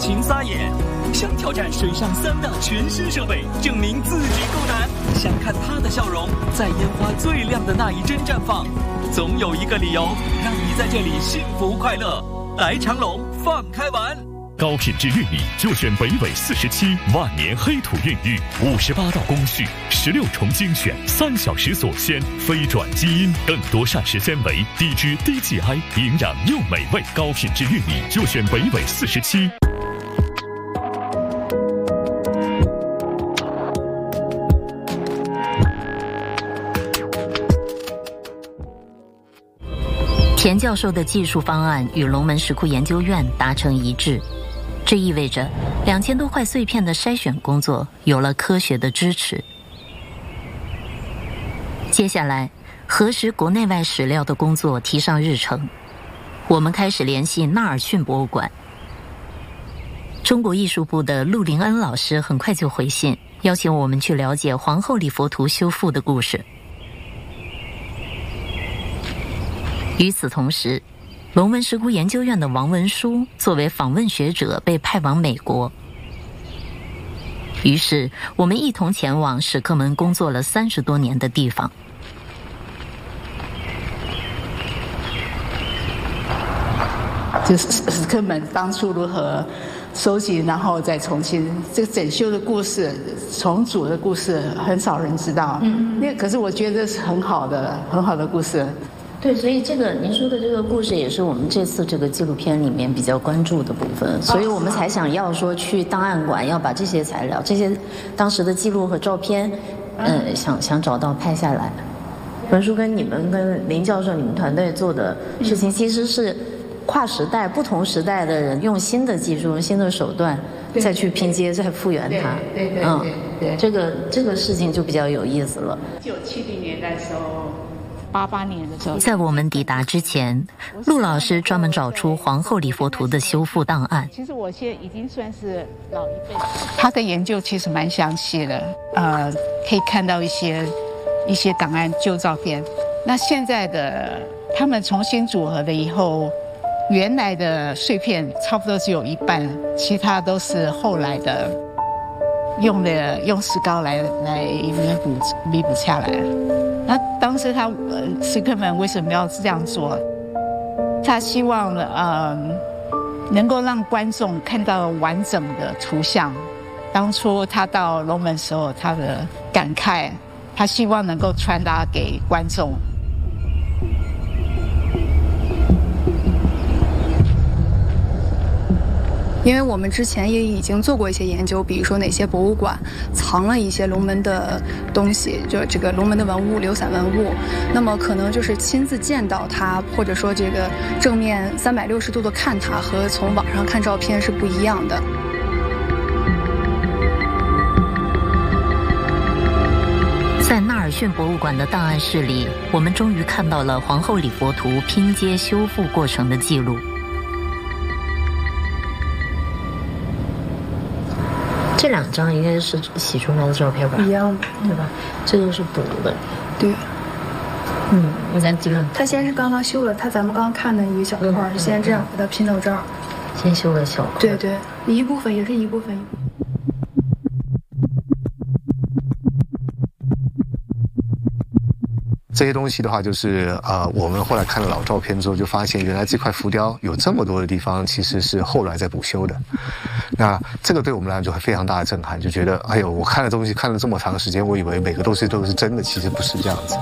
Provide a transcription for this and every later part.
情撒野，想挑战水上3大全新设备，证明自己够难，想看他的笑容在烟花最亮的那一帧绽放，总有一个理由让你在这里幸福快乐。来长隆放开玩。 高品质玉米就选北纬47万年黑土孕育，58道工序，16重精选，3小时锁鲜，非转基因，更多膳食纤维，低脂低 GI， 营养又美味。高品质玉米就选北纬47。 田教授的技术方案与龙门石窟研究院达成一致，这意味着2000多块碎片的筛选工作有了科学的支持。接下来，核实国内外史料的工作提上日程，我们开始联系纳尔逊博物馆。中国艺术部的陆林恩老师很快就回信，邀请我们去了解皇后礼佛图修复的故事。与此同时，龙门石窟研究院的王文书作为访问学者被派往美国，于是我们一同前往史克门工作了30多年的地方。 就是史克门当初如何收集，然后再重新这个整修的故事、重组的故事，很少人知道。可是我觉得是很好的故事。 对，所以这个您说的这个故事也是我们这次这个纪录片里面比较关注的部分，所以我们才想要说去档案馆要把这些材料、这些当时的记录和照片，想找到拍下来。文书跟你们跟林教授你们团队做的事情，其实是跨时代、不同时代的人用新的技术、用新的手段再去拼接、再复原它。对，这个事情就比较有意思了。 1970年代的时候。88年的时候， 在我们抵达之前，陆老师专门找出皇后礼佛图的修复档案。 其实我现在已经算是老一辈，他的研究其实蛮详细的，可以看到一些档案、旧照片。那现在的他们重新组合了以后，原来的碎片差不多只有一半，其他都是后来的用石膏来弥补下来。那当时史克门为什么要这样做？他希望能够让观众看到完整的图像。当初他到龙门时候，他的感慨，他希望能够传达给观众。 因为我们之前也已经做过一些研究，比如说哪些博物馆藏了一些龙门的东西，就这个龙门的文物、流散文物，那么可能就是亲自见到它，或者说这个正面360度的看它，和从网上看照片是不一样的。 在纳尔逊博物馆的档案室里，我们终于看到了皇后礼佛图拼接修复过程的记录。这2张应该是洗出来的照片吧？ 一样， 对吧？这都是补的。 对。 我咱记了。 他先是刚刚修了咱们刚刚看的一个小块，先这样给它拼到这儿。 先修了小块。 对，一部分也是一部分。 这些东西的话，就是我们后来看了老照片之后，就发现原来这块浮雕有这么多的地方其实是后来在补修的。那这个对我们来讲就会非常大的震撼，就觉得哎呦，我看了东西看了这么长时间，我以为每个都是真的，其实不是这样子。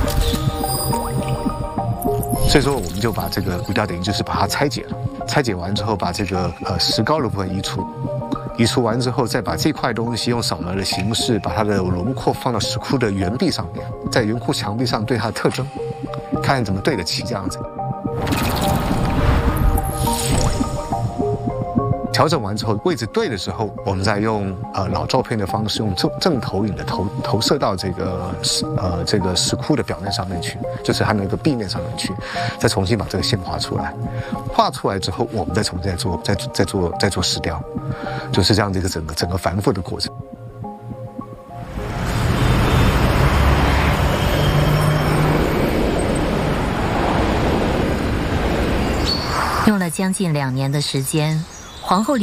所以说，我们就把这个浮雕等于就是把它拆解了，拆解完之后，把这个石膏的部分移除完之后，再把这块东西用扫描的形式，把它的轮廓放到石窟的圆壁上面，在圆窟墙壁上对它的特征，看怎么对得齐这样子。调整完之后，位置对的时候，我们再用老照片的方式，用正投影的投射到这个石窟的表面上面去，就是它那个壁面上面去，再重新把这个线画出来。画出来之后，我们再重新再做石雕，就是这样的一个整个繁复的过程。 用了将近2年的时间，皇后